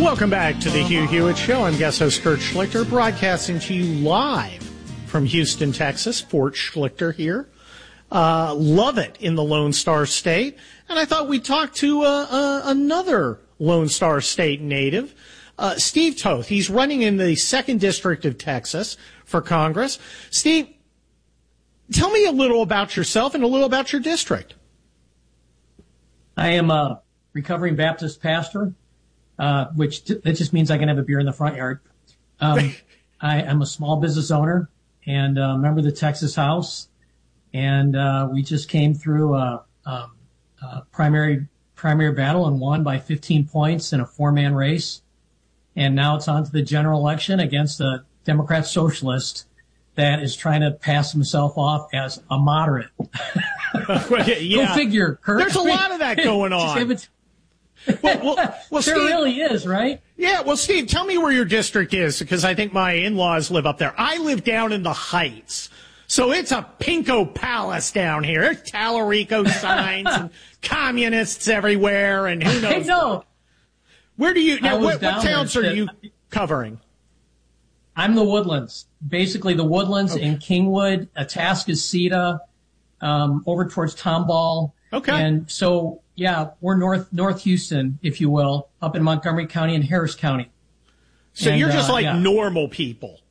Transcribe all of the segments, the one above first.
Welcome back to the Hugh Hewitt Show. I'm guest host Kurt Schlichter, broadcasting to you live from Houston, Texas. Fort Schlichter here. Love it in the Lone Star State. And I thought we'd talk to another Lone Star State native, Steve Toth. He's running in the 2nd District of Texas for Congress. Steve, tell me a little about yourself and a little about your district. I am a recovering Baptist pastor. Which that just means I can have a beer in the front yard. I am a small business owner and a member of the Texas House. And we just came through a primary battle and won by 15 points in a 4-man race. And now it's on to the general election against a Democrat socialist that is trying to pass himself off as a moderate. Yeah. Go figure, Kurt. There's a lot of that going on. Well, there Steve, really is, right? Yeah, well, Steve, tell me where your district is, because I think my in-laws live up there. I live down in the Heights, so it's a pinko palace down here. There's Tallarico signs and communists everywhere, and who knows. No. Where do you, now, what towns are you covering? I'm the Woodlands. Basically, the Woodlands in Kingwood, Atascocita, over towards Tomball. Okay. And so, yeah, we're North Houston, if you will, up in Montgomery County and Harris County. So you're just like normal people.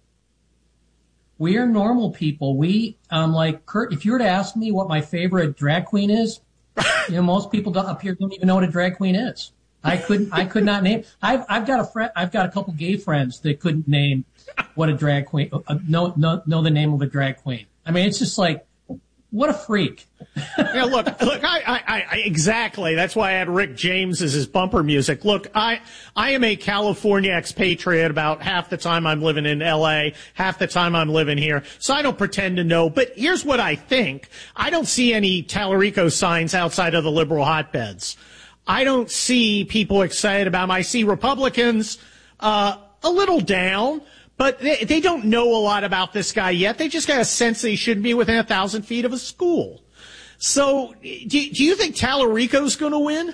We are normal people. We, like Kurt, if you were to ask me what my favorite drag queen is, most people up here don't even know what a drag queen is. I could not name. I've got a couple gay friends that couldn't name what a drag queen, know the name of a drag queen. I mean, it's just like, what a freak. Yeah, look, I exactly. That's why I had Rick James as his bumper music. Look, I am a California expatriate. About half the time I'm living in LA, half the time I'm living here. So I don't pretend to know, but here's what I think. I don't see any Tallarico signs outside of the liberal hotbeds. I don't see people excited about them. I see Republicans, a little down. But they don't know a lot about this guy yet. They just got a sense that he shouldn't be within 1,000 feet of a school. So do you think Tallarico's going to win?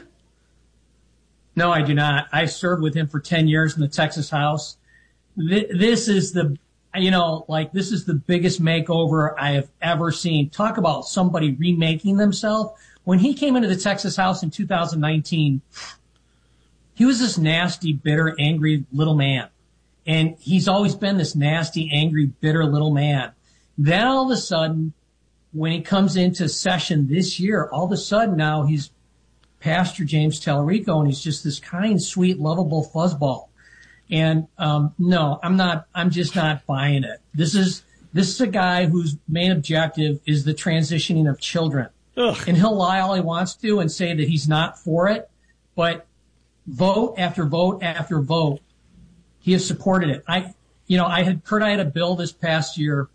No, I do not. I served with him for 10 years in the Texas House. This is the biggest makeover I have ever seen. Talk about somebody remaking themselves. When he came into the Texas House in 2019, he was this nasty, bitter, angry little man. And he's always been this nasty, angry, bitter little man. Then all of a sudden, when he comes into session this year, all of a sudden now he's Pastor James Tallarico, and he's just this kind, sweet, lovable fuzzball. And no, I'm just not buying it. This is a guy whose main objective is the transitioning of children. Ugh. And he'll lie all he wants to and say that he's not for it, but vote after vote after vote, he has supported it. I had a bill this past year.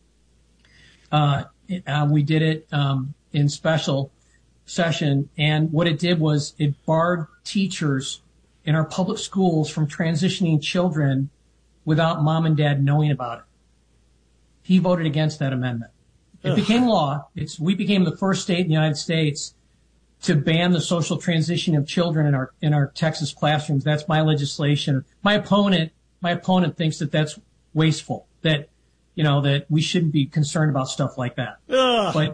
We did it in special session, and what it did was it barred teachers in our public schools from transitioning children without mom and dad knowing about it. He voted against that amendment. It became law. We became the first state in the United States to ban the social transition of children in our Texas classrooms. That's my legislation. My opponent thinks that that's wasteful, that we shouldn't be concerned about stuff like that. Ugh.